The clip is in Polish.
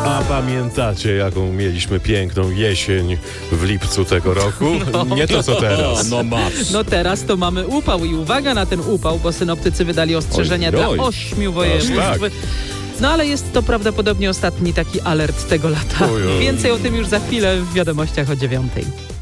A pamiętacie, jaką mieliśmy piękną jesień w lipcu tego roku? Nie to, co teraz. No teraz to mamy upał i uwaga na ten upał, bo synoptycy wydali ostrzeżenia dla 8 województw. Tak. No ale jest to prawdopodobnie ostatni taki alert tego lata. Ojoj. Więcej o tym już za chwilę w wiadomościach o 9:00.